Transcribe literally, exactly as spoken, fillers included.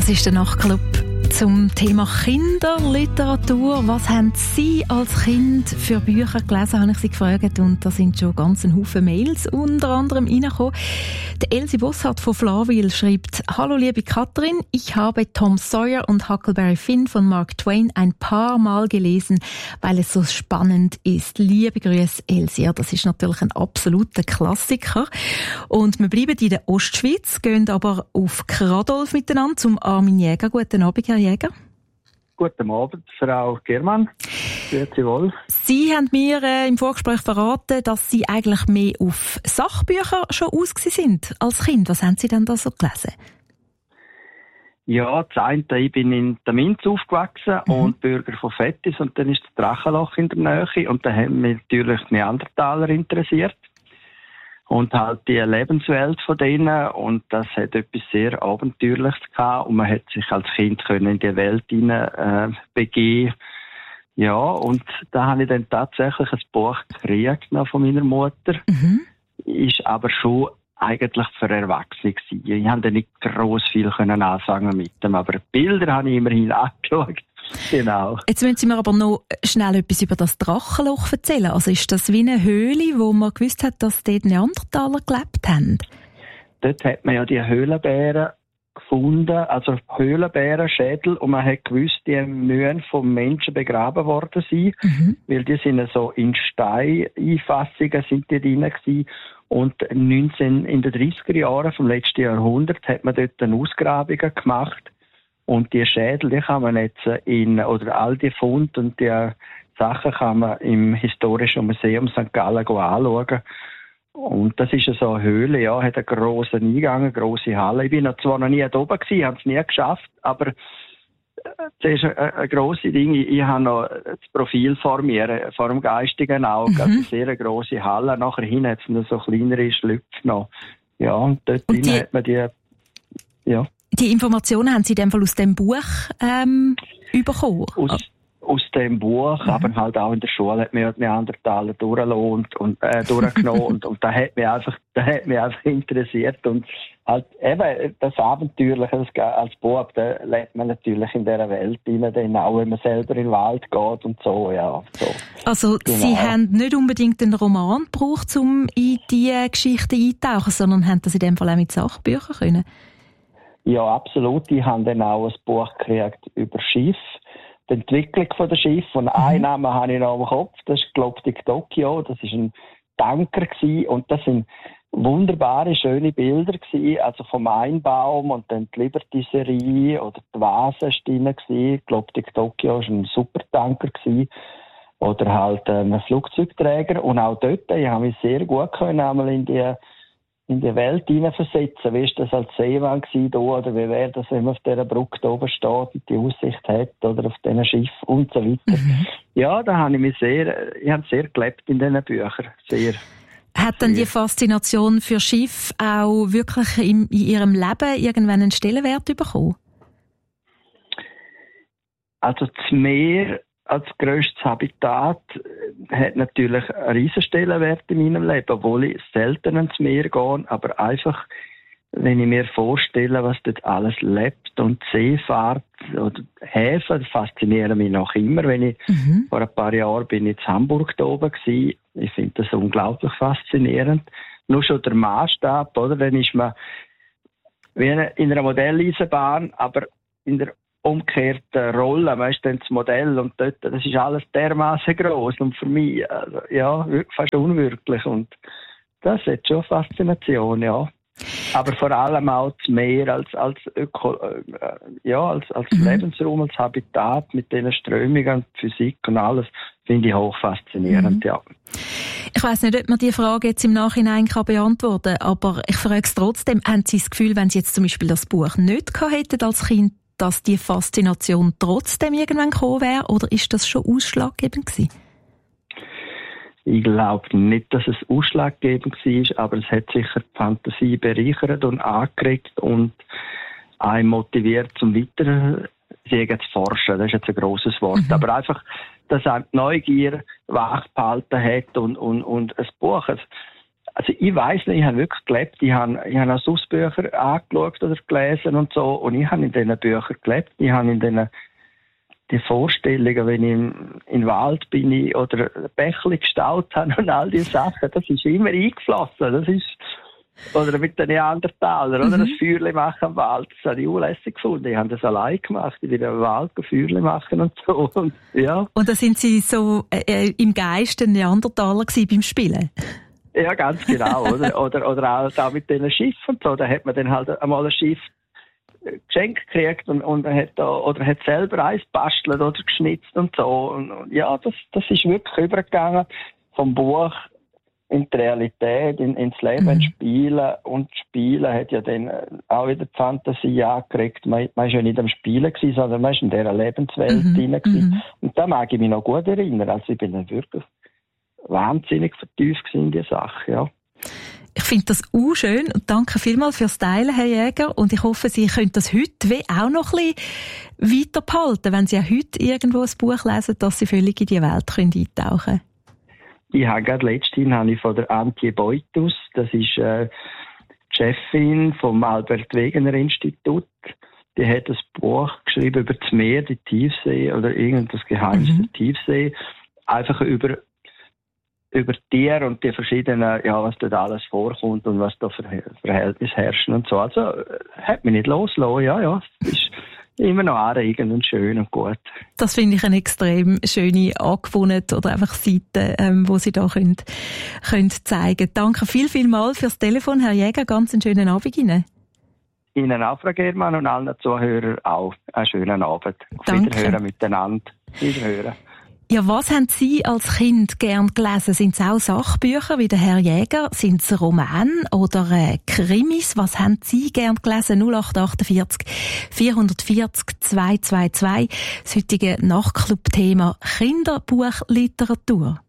Das ist der Nachtclub zum Thema Kinderliteratur. Was haben Sie als Kind für Bücher gelesen, habe ich Sie gefragt. Und da sind schon ganz ein Haufen Mails unter anderem reingekommen. Die Elsie Bossart von Flawil schreibt: Hallo liebe Katrin, ich habe Tom Sawyer und Huckleberry Finn von Mark Twain ein paar Mal gelesen, weil es so spannend ist. Liebe Grüße, Elsie. Ja, das ist natürlich ein absoluter Klassiker. Und wir bleiben in der Ostschweiz, gehen aber auf Kradolf miteinander zum Armin Jäger. Guten Abend, Herr Jäger. Guten Abend, Frau Germann. Grüezi wohl. Sie haben mir äh, im Vorgespräch verraten, dass Sie eigentlich mehr auf Sachbücher schon ausgewiesen sind als Kind. Was haben Sie denn da so gelesen? Ja, das eine, ich bin in der Minz aufgewachsen mhm. und Bürger von Vettis, und dann ist das Drachenloch in der Nähe, und da haben mich natürlich Neandertaler interessiert. Und halt die Lebenswelt von denen, und das hat etwas sehr Abenteuerliches gehabt, und man hat sich als Kind können in die Welt hinein äh, begeben. Ja, und da habe ich dann tatsächlich ein Buch gekriegt noch von meiner Mutter. Mhm. Ist aber schon eigentlich für Erwachsene gewesen. Ich konnte nicht gross viel können anfangen mit dem, aber Bilder habe ich immerhin angeschaut. Genau. Jetzt müssen Sie mir aber noch schnell etwas über das Drachenloch erzählen. Also ist das wie eine Höhle, wo man gewusst hat, dass dort Neandertaler gelebt haben? Dort hat man ja die Höhlenbären gefunden, also Höhlenbärenschädel, und man hat gewusst, die müssen vom Menschen begraben worden sein, mhm. weil die sind so in Steineinfassungen sind die drin gewesen. Und neunzehn, in den dreißiger Jahren vom letzten Jahrhundert hat man dort eine Ausgrabungen gemacht. Und die Schädel, die kann man jetzt in, oder all die Funde und die Sachen kann man im Historischen Museum Sankt Gallen anschauen. Und das ist so eine Höhle, ja, hat einen grossen Eingang, eine grosse Halle. Ich bin noch zwar noch nie da oben gewesen, habe es nie geschafft, aber das ist ein, ein grosses Ding. Ich, ich habe noch das Profil vor mir, vor dem geistigen Auge, mhm. also eine sehr grosse Halle. Nachher hin hat es noch so kleinere Schlüpfe noch. Ja, und dort und die, hat man die, ja. Die Informationen haben Sie in dem Fall aus dem Buch ähm, bekommen? Aus, aus dem Buch, mhm. aber halt auch in der Schule hat mir Neandertaler durchgelassen und, und äh, durchgenommen und, und da hat mich einfach, da hat mich einfach interessiert, und halt eben das Abenteuerliche, das, als Bub, da lebt man natürlich in dieser Welt rein, dann auch wenn man selber in den Wald geht und so, ja. So. Also genau. Sie haben nicht unbedingt einen Roman gebraucht, um in diese Geschichte einzutauchen, sondern haben das in dem Fall auch mit Sachbüchern können? Ja, absolut. Ich habe dann auch ein Buch gekriegt über Schiff, die Entwicklung von der Schiff. Und mhm. einen Namen habe ich noch im Kopf, das ist Globdig Tokyo. Das war ein Tanker gewesen, und das sind wunderbare, schöne Bilder gewesen. Also vom Einbaum und dann die Liberty-Serie oder die Vase war drin gewesen. Globdig Tokyo war ein Supertanker gewesen. Oder halt ein Flugzeugträger. Und auch dort, ich habe mich sehr gut können, einmal in die in die Welt hineinversetzen. Wie ist das als Seemann gewesen da, oder wie wäre das, wenn man auf dieser Brücke da oben steht und die Aussicht hat, oder auf diesen Schiff und so weiter. Mhm. Ja, da habe ich mich sehr, ich habe sehr gelebt in diesen Büchern. Sehr. Hat denn die Faszination für Schiff auch wirklich in, in Ihrem Leben irgendwann einen Stellenwert bekommen? Also das Meer als grösstes Habitat hat natürlich einen riesen Stellenwert in meinem Leben, obwohl ich selten ans Meer gehe, aber einfach, wenn ich mir vorstelle, was dort alles lebt, und Seefahrt oder Häfen faszinieren mich noch immer. Wenn ich mhm. vor ein paar Jahren bin ich in Hamburg da oben gewesen, ich finde das unglaublich faszinierend. Nur schon der Maßstab, oder? Dann ist man wie in einer Modelleisenbahn, aber in der umgekehrte Rolle, weißt du, das Modell, und dort, das ist alles dermaßen gross, und für mich, also, ja, fast unwirklich, und das hat schon Faszination, ja. Aber vor allem auch das Meer als, als Öko, äh, ja, als, als mhm. Lebensraum, als Habitat mit diesen Strömungen, Physik und alles, finde ich hoch faszinierend, mhm. ja. Ich weiss nicht, ob man diese Frage jetzt im Nachhinein kann beantworten kann, aber ich frage es trotzdem, haben Sie das Gefühl, wenn Sie jetzt zum Beispiel das Buch nicht gehabt hätten als Kind, dass die Faszination trotzdem irgendwann gekommen wäre, oder ist das schon ausschlaggebend gewesen? Ich glaube nicht, dass es ausschlaggebend war, aber es hat sicher die Fantasie bereichert und angeregt und einen motiviert zum weiter zu forschen. Das ist jetzt ein grosses Wort. Mhm. Aber einfach, dass einem die Neugier wach behalten hat und, und, und ein Buch. Also ich weiss nicht, ich habe wirklich gelebt, ich habe, ich habe auch sonst Bücher angeschaut oder gelesen und so, und ich habe in diesen Büchern gelebt, ich habe in diesen die Vorstellungen, wenn ich im, in den Wald bin oder Bächle gestaut habe und all diese Sachen, das ist immer eingeflossen, das ist, oder mit den Neandertalern, oder mhm. das Feuerchen machen im Wald, das habe ich unlässig gefunden, ich habe das allein gemacht, ich bin im Wald Feuerchen machen und so, und, ja. Und da sind Sie so äh, im Geist ein Neandertaler gewesen beim Spielen? Ja, ganz genau, oder? Oder, oder auch da mit diesen Schiffen und so, da hat man dann halt einmal ein Schiff geschenkt gekriegt und, und hat da, oder hat selber eins gebastelt oder geschnitzt und so. Und, und ja, das, das ist wirklich übergegangen vom Buch in die Realität, in, ins Leben, mhm. Spielen. Und Spielen hat ja dann auch wieder die Fantasie angekriegt. Man, man ist ja nicht am Spielen gewesen, sondern man ist in dieser Lebenswelt mhm. drin gewesen. Mhm. Und da mag ich mich noch gut erinnern. Also ich bin dann wirklich wahnsinnig vertieft in die Sache, ja. Ich finde das auch schön und danke vielmals fürs Teilen, Herr Jäger. Und ich hoffe, Sie können das heute wie auch noch ein bisschen weiter behalten, wenn Sie auch heute irgendwo ein Buch lesen, dass Sie völlig in die Welt können eintauchen können. Ich habe gerade letztens habe ich von der Antje Beutus, das ist äh, die Chefin vom Albert Wegener Institut, die hat ein Buch geschrieben über das Meer, die Tiefsee oder irgendwas Geheimnis mhm. der Tiefsee, einfach über über Tiere und die verschiedenen, ja, was dort alles vorkommt und was da für Verhältnisse herrschen und so. Also, hat mich nicht losgelassen, ja, ja. Es ist immer noch anregend und schön und gut. Das finde ich eine extrem schöne Angewohnheit oder einfach Seite, ähm, wo Sie da können, können zeigen. Danke viel, viel mal fürs Telefon, Herr Jäger. Ganz einen schönen Abend Ihnen. Ihnen auch, Frau Germann, und allen Zuhörern auch einen schönen Abend. Auf Danke. Wiederhören miteinander. Wiederhören. Ja, was haben Sie als Kind gern gelesen? Sind es auch Sachbücher wie der Herr Jäger? Sind es Romane oder äh, Krimis? Was haben Sie gern gelesen? null acht achtundvierzig vierhundertvierzig zweihundertzweiundzwanzig. Das heutige Nachtclub-Thema Kinderbuchliteratur.